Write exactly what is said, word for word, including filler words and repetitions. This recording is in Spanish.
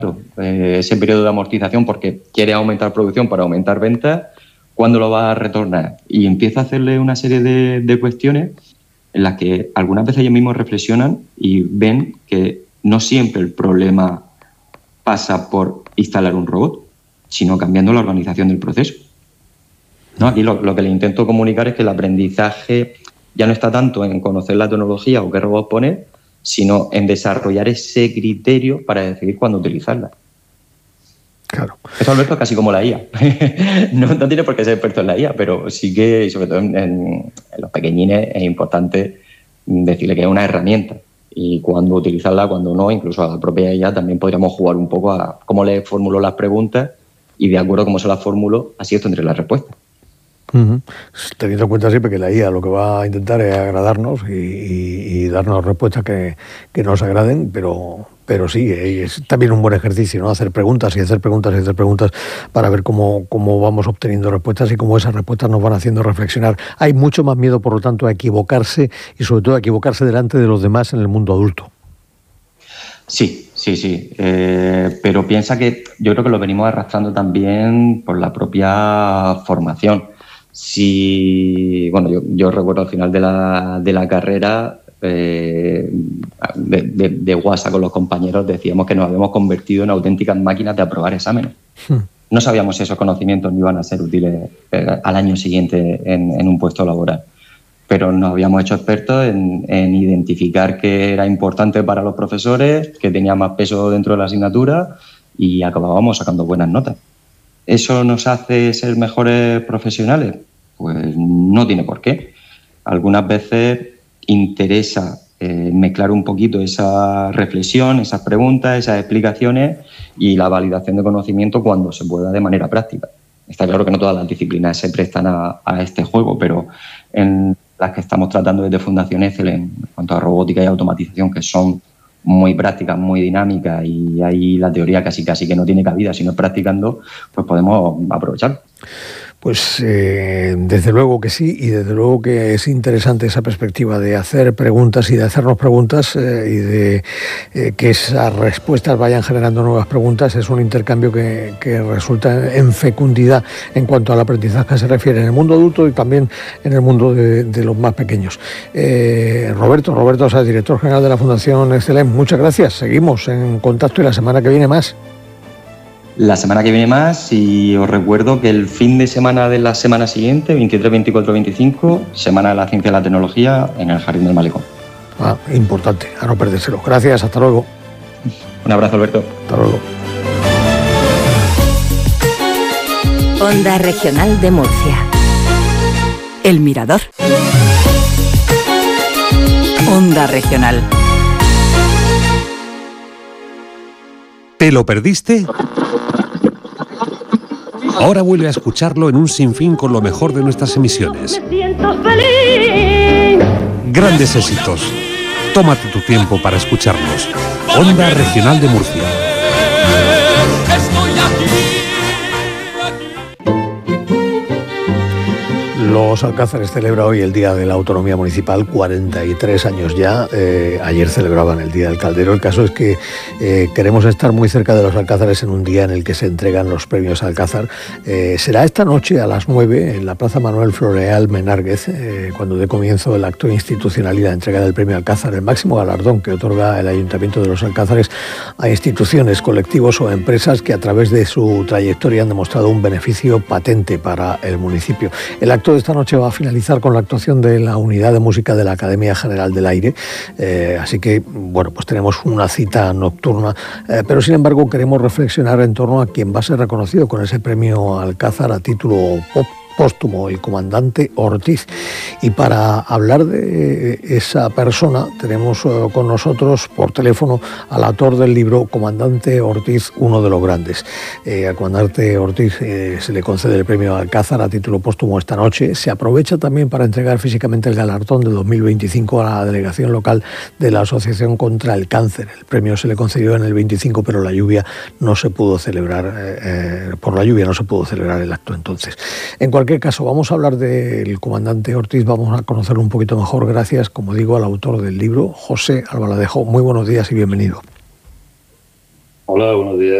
eh, ese periodo de amortización porque quiere aumentar producción para aumentar ventas, ¿cuándo lo va a retornar? Y empieza a hacerle una serie de, de cuestiones en las que algunas veces ellos mismos reflexionan y ven que no siempre el problema pasa por instalar un robot, sino cambiando la organización del proceso. ¿No? Aquí lo, lo que le intento comunicar es que el aprendizaje ya no está tanto en conocer la tecnología o qué robot poner, sino en desarrollar ese criterio para decidir cuándo utilizarla. Claro. Esto, Alberto, es casi como la I A. no, no tiene por qué ser experto en la I A, pero sí que, y sobre todo en, en, en los pequeñines, es importante decirle que es una herramienta. Y cuándo utilizarla, cuándo no, incluso a la propia I A también podríamos jugar un poco a cómo le formulo las preguntas y de acuerdo a cómo se las formulo, así obtendré la respuesta. Uh-huh. Teniendo en cuenta siempre que la I A lo que va a intentar es agradarnos y, y, y darnos respuestas que, que nos agraden, pero, pero sí, es también un buen ejercicio, ¿no? Hacer preguntas y hacer preguntas y hacer preguntas para ver cómo, cómo vamos obteniendo respuestas y cómo esas respuestas nos van haciendo reflexionar. Hay mucho más miedo, por lo tanto, a equivocarse y sobre todo a equivocarse delante de los demás en el mundo adulto. Sí, sí, sí. Eh, pero piensa que yo creo que lo venimos arrastrando también por la propia formación. Si, bueno, yo, yo recuerdo al final de la, de la carrera, eh, de, de, de WhatsApp con los compañeros, decíamos que nos habíamos convertido en auténticas máquinas de aprobar exámenes. Hmm. No sabíamos si esos conocimientos no iban a ser útiles eh, al año siguiente en, en un puesto laboral. Pero nos habíamos hecho expertos en, en identificar qué era importante para los profesores, que tenía más peso dentro de la asignatura y acabábamos sacando buenas notas. ¿Eso nos hace ser mejores profesionales? Pues no tiene por qué. Algunas veces interesa eh, mezclar un poquito esa reflexión, esas preguntas, esas explicaciones y la validación de conocimiento cuando se pueda de manera práctica. Está claro que no todas las disciplinas se prestan a, a este juego, pero en las que estamos tratando desde Fundación Excel en cuanto a robótica y automatización, que son muy prácticas, muy dinámicas y ahí la teoría casi casi que no tiene cabida, sino practicando, pues podemos aprovechar. Pues eh, desde luego que sí, y desde luego que es interesante esa perspectiva de hacer preguntas y de hacernos preguntas eh, y de eh, que esas respuestas vayan generando nuevas preguntas. Es un intercambio que, que resulta en fecundidad en cuanto al aprendizaje se refiere en el mundo adulto y también en el mundo de, de los más pequeños. Eh, Roberto, Roberto Sáez, director general de la Fundación Excel, muchas gracias. Seguimos en contacto y la semana que viene más. La semana que viene más, y os recuerdo que el fin de semana de la semana siguiente, veintitrés, veinticuatro, veinticinco, Semana de la Ciencia y la Tecnología en el Jardín del Malecón. Ah, importante, a no perdérselo. Gracias, hasta luego. Un abrazo, Alberto. Hasta luego. Onda Regional de Murcia. El Mirador. Onda Regional. ¿Te lo perdiste? Ahora vuelve a escucharlo en un sinfín con lo mejor de nuestras emisiones. Me siento feliz. Grandes éxitos. Tómate tu tiempo para escucharlos. Onda Regional de Murcia. Estoy aquí. Los Alcázares celebra hoy el Día de la Autonomía Municipal, cuarenta y tres años ya. Eh, ayer celebraban el Día del Caldero. El caso es que eh, queremos estar muy cerca de los Alcázares en un día en el que se entregan los premios Alcázar. Eh, será esta noche a las nueve en la Plaza Manuel Floreal Menárguez, eh, cuando dé comienzo el acto institucional y la entrega del premio Alcázar, el máximo galardón que otorga el Ayuntamiento de los Alcázares a instituciones, colectivos o empresas que a través de su trayectoria han demostrado un beneficio patente para el municipio. El acto de esta noche va a finalizar con la actuación de la Unidad de Música de la Academia General del Aire, eh, así que, bueno, pues tenemos una cita nocturna, eh, pero sin embargo queremos reflexionar en torno a quien va a ser reconocido con ese premio Alcázar a título pop póstumo, el comandante Ortiz. Y para hablar de esa persona tenemos con nosotros por teléfono al autor del libro Comandante Ortiz, uno de los grandes. Eh, al comandante Ortiz eh, se le concede el premio Alcázar a título póstumo esta noche. Se aprovecha también para entregar físicamente el galardón de dos mil veinticinco a la delegación local de la Asociación contra el Cáncer. El premio se le concedió en el veinticinco, pero la lluvia no se pudo celebrar, eh, eh, por la lluvia no se pudo celebrar el acto entonces. En cualquier caso, vamos a hablar del comandante Ortiz, vamos a conocerlo un poquito mejor gracias, como digo, al autor del libro, José Albaladejo. Muy buenos días y bienvenido. Hola, buenos días.